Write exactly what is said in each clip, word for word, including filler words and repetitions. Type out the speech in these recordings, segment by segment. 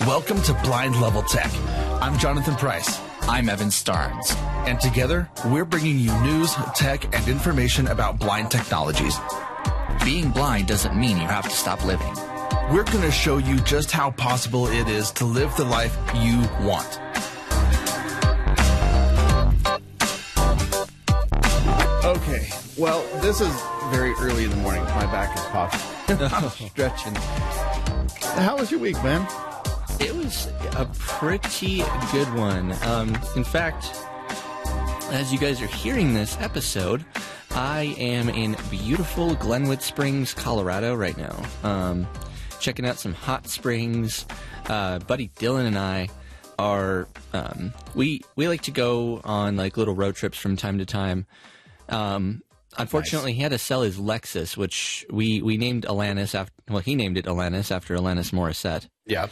Welcome to Blind Level Tech. I'm Jonathan Price. I'm Evan Starnes. And together, we're bringing you news, tech, and information about blind technologies. Being blind doesn't mean you have to stop living. We're going to show you just how possible it is to live the life you want. Okay, well, this is very early in the morning. My back is popping. I'm stretching. How was your week, man? It was a pretty good one. Um, in fact, as you guys are hearing this episode, I am in beautiful Glenwood Springs, Colorado right now. Um, checking out some hot springs. Uh, buddy Dylan and I are, um, we, we like to go on like little road trips from time to time. Um, unfortunately, nice. He had to sell his Lexus, which we, we named Alanis after, well, he named it Alanis after Alanis Morissette. Yeah.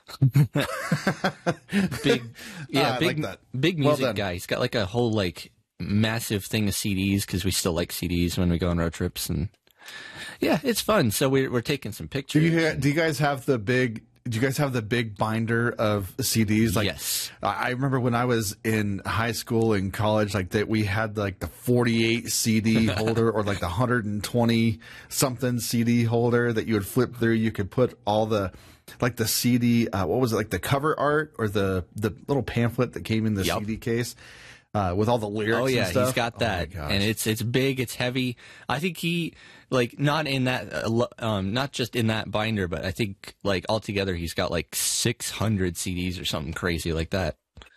big, yeah, uh, big, like big music well guy. He's got like a whole like massive thing of C Ds because we still like C Ds when we go on road trips, and yeah, it's fun. So we're we're taking some pictures. Do you do you guys have the big? Do you guys have the big binder of C Ds? Like, yes. I remember when I was in high school and college, like that we had like the forty-eight C D holder or like the one hundred twenty something C D holder that you would flip through. You could put all the like the C D, uh, what was it, like the cover art or the the little pamphlet that came in the yep. C D case uh, with all the lyrics. Oh yeah, and stuff. He's got that, oh and it's it's big, it's heavy. I think he like not in that, uh, um, not just in that binder, but I think like altogether he's got like six hundred C Ds or something crazy like that.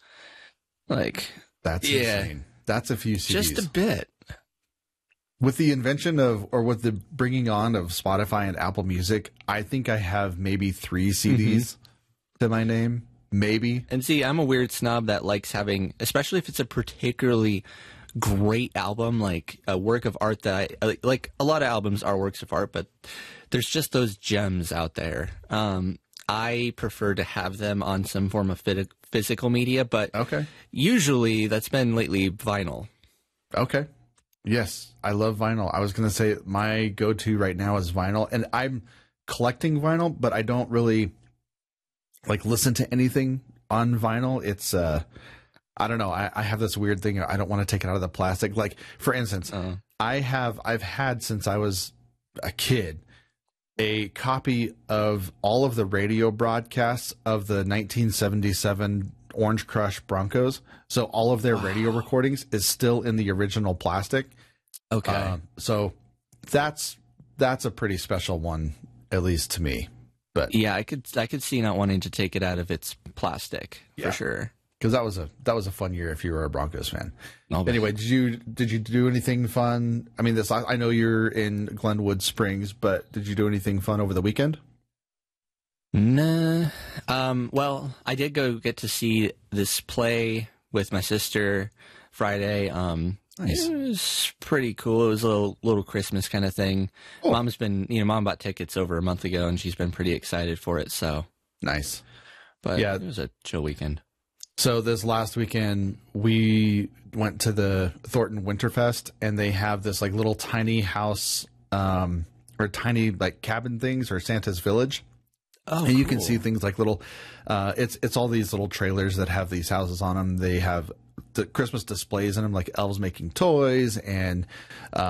Like that's yeah, insane. That's a few C Ds. Just a bit. With the invention of, or with the bringing on of Spotify and Apple Music, I think I have maybe three C Ds mm-hmm. to my name, maybe. And see, I'm a weird snob that likes having, especially if it's a particularly great album, like a work of art that I, like a lot of albums are works of art, but there's just those gems out there. Um, I prefer to have them on some form of physical media, but okay. usually that's been lately vinyl. Okay. Yes, I love vinyl. I was going to say my go-to right now is vinyl, and I'm collecting vinyl, but I don't really like listen to anything on vinyl. It's uh, I don't know. I, I have this weird thing. I don't want to take it out of the plastic. Like for instance, uh-huh. I have I've had since I was a kid a copy of all of the radio broadcasts of the nineteen seventy-seven Orange Crush Broncos. So all of their radio recordings is still in the original plastic. Okay. Um, so that's that's a pretty special one, at least to me. But yeah, I could I could see not wanting to take it out of its plastic yeah. for sure. Because that was a that was a fun year if you were a Broncos fan. I'll anyway, did you did you do anything fun? I mean, this I know you're in Glenwood Springs, but did you do anything fun over the weekend? Nah. Um, well, I did go get to see this play with my sister Friday. Um, nice. It was pretty cool. It was a little, little Christmas kind of thing. Oh. Mom's been, you know, Mom bought tickets over a month ago, and she's been pretty excited for it. So nice. But yeah, it was a chill weekend. So this last weekend, we went to the Thornton Winterfest, and they have this like little tiny house um, or tiny like cabin things or Santa's Village. Oh, and you cool. can see things like little, uh, it's it's all these little trailers that have these houses on them. They have the Christmas displays in them, like elves making toys and uh,